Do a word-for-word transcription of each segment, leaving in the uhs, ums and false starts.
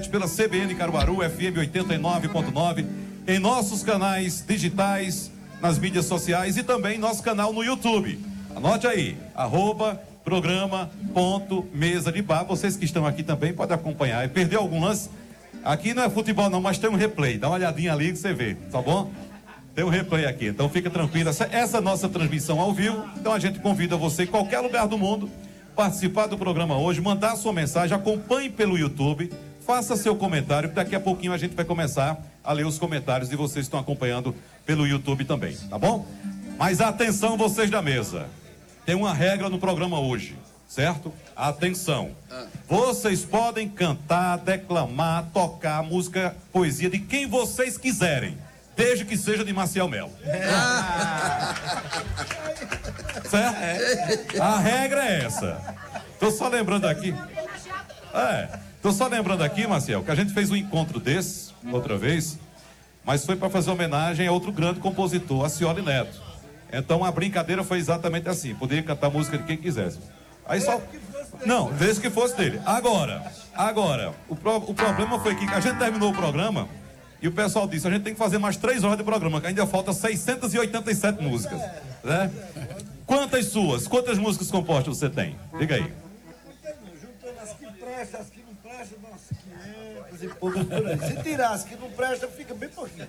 internet pela C B N Caruaru, F M oitenta e nove ponto nove, em nossos canais digitais, nas mídias sociais e também nosso canal no YouTube. Anote aí, arroba programa ponto mesa de bar. Vocês que estão aqui também podem acompanhar. Perdeu algum lance? Aqui não é futebol não, mas tem um replay. Dá uma olhadinha ali que você vê, tá bom? Tem um replay aqui, então fica tranquilo. Essa, essa é a nossa transmissão ao vivo. Então a gente convida você, em qualquer lugar do mundo, participar do programa hoje, mandar sua mensagem, acompanhe pelo YouTube, faça seu comentário, que daqui a pouquinho a gente vai começar a ler os comentários e vocês estão acompanhando pelo YouTube também, tá bom? Mas atenção, vocês da mesa. Tem uma regra no programa hoje, certo? Atenção. Vocês podem cantar, declamar, tocar música, poesia de quem vocês quiserem, desde que seja de Maciel Melo. Certo? A regra é essa. Tô só lembrando aqui. É, tô só lembrando aqui, Maciel, que a gente fez um encontro desse, outra vez, mas foi para fazer homenagem a outro grande compositor, a Cioli Neto. Então a brincadeira foi exatamente assim, poderia cantar música de quem quisesse. Aí só... Não, desde que fosse dele. Agora, agora, o, pro... o problema foi que a gente terminou o programa e o pessoal disse, a gente tem que fazer mais três horas de programa, que ainda falta seiscentas e oitenta e sete músicas, né? Quantas suas, quantas músicas compostas você tem? Diga aí. Juntando as que prestam, as que não prestam, umas quinhentas e poucas por aí. Se tirar as que não prestam, fica bem pouquinho.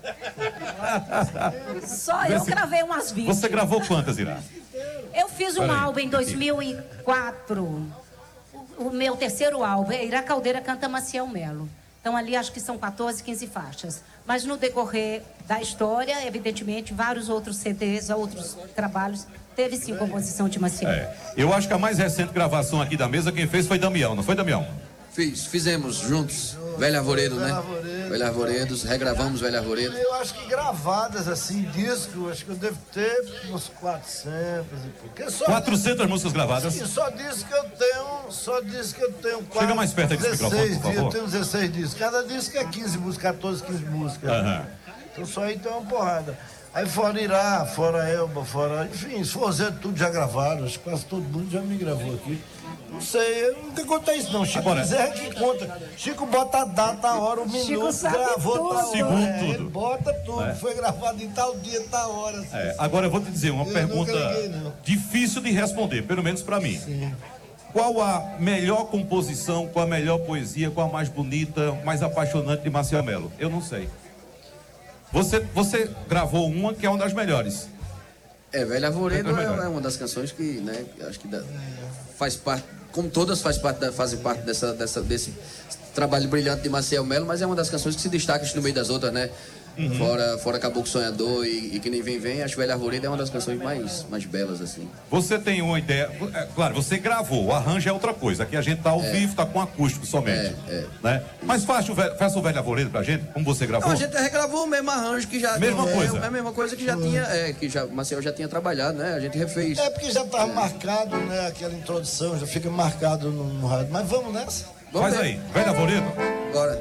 Só eu gravei umas vinte. Você gravou quantas, Irá? Eu fiz um álbum em dois mil e quatro. O, o meu terceiro álbum é Ira Caldeira Canta Maciel Melo. Então ali acho que são quatorze, quinze faixas. Mas no decorrer da história, evidentemente, vários outros C Ds, outros trabalhos, teve sim composição de Maciel. É, eu acho que a mais recente gravação aqui da mesa, quem fez foi Damião, não foi, Damião? Fiz, fizemos juntos, Velho Arvoredo, né? Velho Arvoredos, regravamos Velho Arvoredo. Eu acho que gravadas assim, disco, acho que eu devo ter uns quatrocentos e pouco. Só quatrocentas músicas gravadas? Sim, só disso que eu tenho, só disso que eu tenho quatro, chega mais perto aqui desse microfone, por favor. Eu tenho dezesseis discos, cada disco é quinze músicas, quatorze, quinze músicas. Uhum. Então só aí tem uma porrada. Aí fora Irá, fora Elba, fora... Enfim, os forzetos tudo já gravaram, acho que quase todo mundo já me gravou aqui. Não sei, eu nunca contei isso não, Chico Agora... Bezerra que conta. Chico bota a data, a hora, o minuto, gravou tudo. tal Segundo hora. É, tudo. ele bota tudo, É. foi gravado em tal dia, tal hora. Assim, É, agora eu vou te dizer uma eu pergunta liguei, não. difícil de responder, pelo menos pra mim. Sim. Qual a melhor composição, qual a melhor poesia, qual a mais bonita, mais apaixonante de Maciel Melo? Eu não sei. Você, você gravou uma que é uma das melhores. É, Velho Arvoredo É é, melhor. é uma das canções que, né, acho que dá, faz parte, como todas faz parte da, fazem parte dessa, dessa, desse trabalho brilhante de Maciel Melo, mas é uma das canções que se destaca no meio das outras, né? Uhum. Fora, fora Caboclo Sonhador e, e Que Nem Vem Vem, acho que Velho Arvoredo é uma das canções mais, mais belas, assim. Você tem uma ideia, é, claro, você gravou, o arranjo é outra coisa, aqui a gente tá ao É. vivo, tá com acústico somente, É, é. né? Mas faça o, velho, faça o Velho Arvoredo pra gente, como você gravou. Não, a gente regravou o mesmo arranjo que já... Mesma é, coisa. É a mesma coisa que já tinha, é, que já, Maciel já tinha trabalhado, né? A gente refez. É porque já estava marcado, né? Aquela introdução, já fica marcado no, no rádio. Mas vamos nessa. Vamos Faz ver. aí, Velho Arvoredo. Bora.